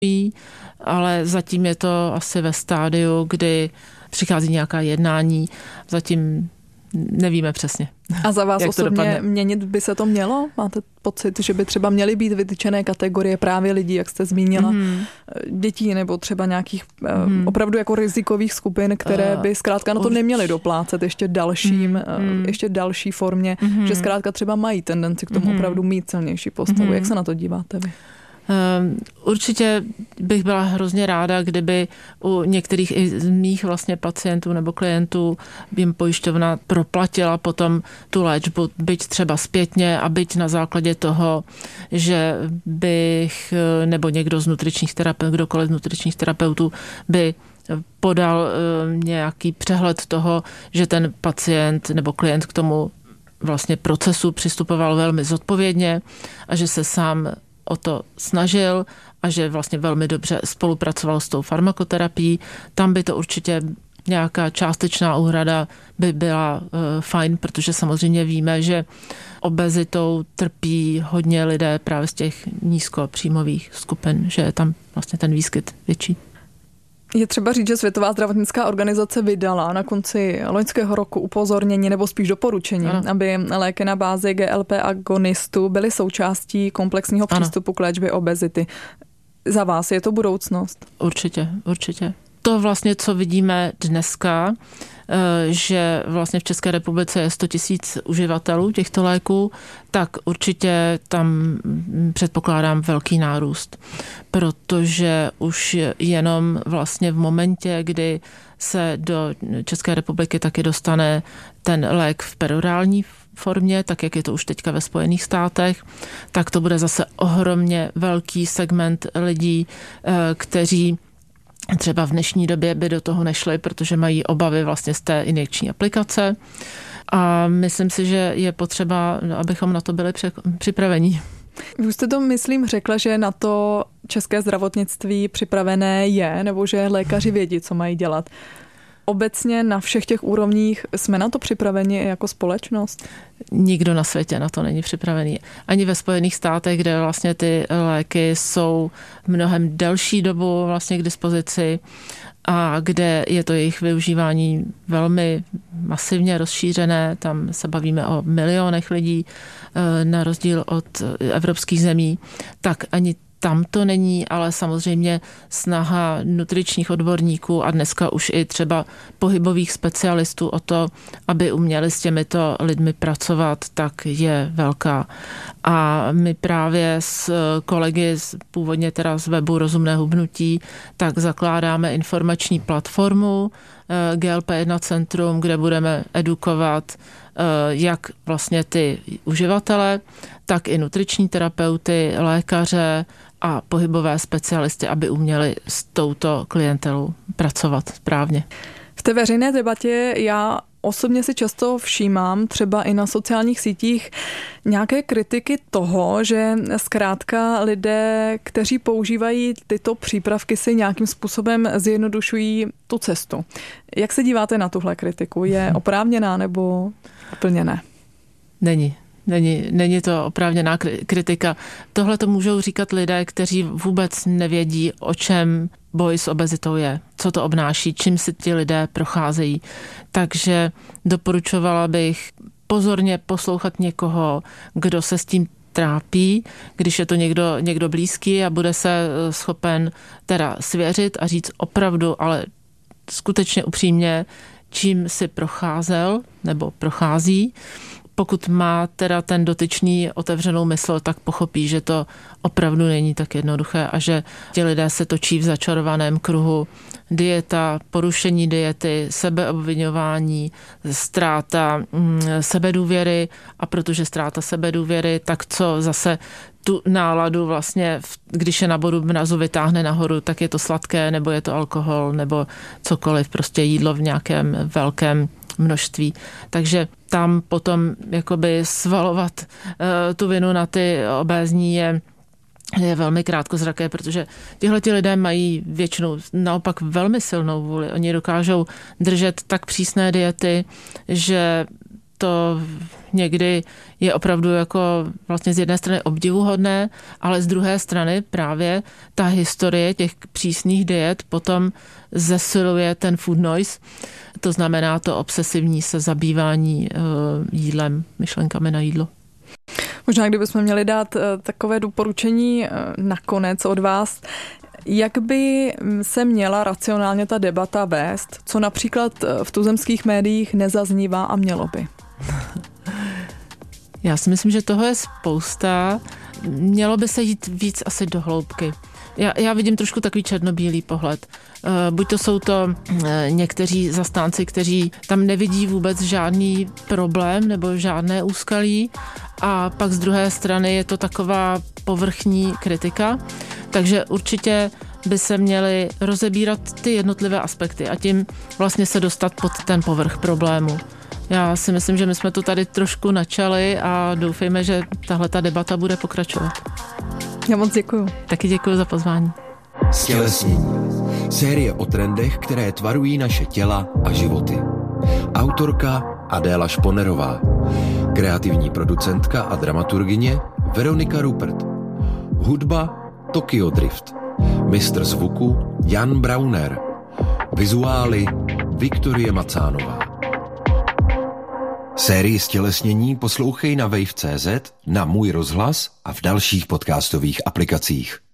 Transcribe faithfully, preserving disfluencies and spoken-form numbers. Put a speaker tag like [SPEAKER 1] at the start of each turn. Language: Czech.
[SPEAKER 1] ale zatím je to asi ve stádiu, kdy přichází nějaká jednání, zatím nevíme přesně.
[SPEAKER 2] A za vás osobně měnit by se to mělo? Máte pocit, že by třeba měly být vytyčené kategorie právě lidí, jak jste zmínila, mm. dětí nebo třeba nějakých mm. opravdu jako rizikových skupin, které by zkrátka na to neměly doplácet ještě dalším, mm. ještě další formě, mm. že zkrátka třeba mají tendenci k tomu mm. opravdu mít silnější postavu. Mm. Jak se na to díváte vy?
[SPEAKER 1] Určitě bych byla hrozně ráda, kdyby u některých i z mých vlastně pacientů nebo klientů jim pojišťovna proplatila potom tu léčbu, byť třeba zpětně a byť na základě toho, že bych nebo někdo z nutričních terapeutů, kdokoliv z nutričních terapeutů by podal nějaký přehled toho, že ten pacient nebo klient k tomu vlastně procesu přistupoval velmi zodpovědně a že se sám o to snažil a že vlastně velmi dobře spolupracoval s tou farmakoterapií. Tam by to určitě nějaká částečná úhrada by byla uh, fajn, protože samozřejmě víme, že obezitou trpí hodně lidé právě z těch nízkopříjmových skupin, že je tam vlastně ten výskyt větší.
[SPEAKER 2] Je třeba říct, že Světová zdravotnická organizace vydala na konci loňského roku upozornění nebo spíš doporučení, ano. aby léky na bázi G L P agonistů byly součástí komplexního přístupu ano. k léčbě obezity. Za vás je to budoucnost?
[SPEAKER 1] Určitě, určitě. To vlastně, co vidíme dneska, že vlastně v České republice je sto tisíc uživatelů těchto léků, tak určitě tam předpokládám velký nárůst, protože už jenom vlastně v momentě, kdy se do České republiky taky dostane ten lék v perorální formě, tak jak je to už teďka ve Spojených státech, tak to bude zase ohromně velký segment lidí, kteří třeba v dnešní době by do toho nešli, protože mají obavy vlastně z té injekční aplikace. A myslím si, že je potřeba, abychom na to byli připraveni.
[SPEAKER 2] Vy jste to, myslím, řekla, že na to české zdravotnictví připravené je, nebo že lékaři vědí, co mají dělat. Obecně na všech těch úrovních jsme na to připraveni jako společnost?
[SPEAKER 1] Nikdo na světě na to není připravený. Ani ve Spojených státech, kde vlastně ty léky jsou mnohem delší dobu vlastně k dispozici a kde je to jejich využívání velmi masivně rozšířené. Tam se bavíme o milionech lidí na rozdíl od evropských zemí. Tak ani tam to není, ale samozřejmě snaha nutričních odborníků a dneska už i třeba pohybových specialistů o to, aby uměli s těmito lidmi pracovat, tak je velká. A my právě s kolegy z, původně teda z webu Rozumné hubnutí, tak zakládáme informační platformu G L P jedna Centrum, kde budeme edukovat jak vlastně ty uživatele, tak i nutriční terapeuty, lékaře a pohybové specialisty, aby uměli s touto klientelou pracovat správně.
[SPEAKER 2] V té veřejné debatě já osobně si často všímám, třeba i na sociálních sítích, nějaké kritiky toho, že zkrátka lidé, kteří používají tyto přípravky, si nějakým způsobem zjednodušují tu cestu. Jak se díváte na tuhle kritiku? Je oprávněná nebo úplně ne?
[SPEAKER 1] Není. Není, není to oprávněná kritika. Tohle to můžou říkat lidé, kteří vůbec nevědí, o čem boj s obezitou je, co to obnáší, čím si ti lidé procházejí. Takže doporučovala bych pozorně poslouchat někoho, kdo se s tím trápí, když je to někdo, někdo blízký a bude se schopen teda svěřit a říct opravdu, ale skutečně upřímně, čím si procházel nebo prochází. Pokud má teda ten dotyčný otevřenou mysl, tak pochopí, že to opravdu není tak jednoduché a že ti lidé se točí v začarovaném kruhu. Dieta, porušení diety, sebeobviňování, ztráta mm, sebedůvěry a protože ztráta sebedůvěry, tak co zase tu náladu vlastně, když je na bodu mrazu vytáhne nahoru, tak je to sladké, nebo je to alkohol, nebo cokoliv, prostě jídlo v nějakém velkém množství. Takže tam potom jakoby svalovat uh, tu vinu na ty obézní je, je velmi krátkozraké, protože tihleti lidé mají většinou naopak velmi silnou vůli. Oni dokážou držet tak přísné diety, že to někdy je opravdu jako vlastně z jedné strany obdivuhodné, ale z druhé strany právě ta historie těch přísných diet potom zesiluje ten food noise, to znamená to obsesivní se zabývání jídlem, myšlenkami na jídlo.
[SPEAKER 2] Možná, kdybychom měli dát takové doporučení nakonec od vás, jak by se měla racionálně ta debata vést, co například v tuzemských médiích nezaznívá a mělo by?
[SPEAKER 1] Já si myslím, že toho je spousta. Mělo by se jít víc asi do hloubky. Já, já vidím trošku takový černobílý pohled. Buď to jsou to někteří zastánci, kteří tam nevidí vůbec žádný problém nebo žádné úskalí, a pak z druhé strany je to taková povrchní kritika. Takže určitě by se měly rozebírat ty jednotlivé aspekty a tím vlastně se dostat pod ten povrch problému. Já si myslím, že my jsme to tady trošku načali a doufejme, že tahle ta debata bude pokračovat.
[SPEAKER 2] Já moc děkuju.
[SPEAKER 1] Taky děkuju za pozvání.
[SPEAKER 3] Stělesnění. Série o trendech, které tvarují naše těla a životy. Autorka Adéla Šponerová. Kreativní producentka a dramaturgyně Veronika Rupert. Hudba Tokyo Drift. Mistr zvuku Jan Brauner. Vizuály Viktorie Macánová. Sérii Stělesnění poslouchej na wave tečka cé zet, na Můj rozhlas a v dalších podcastových aplikacích.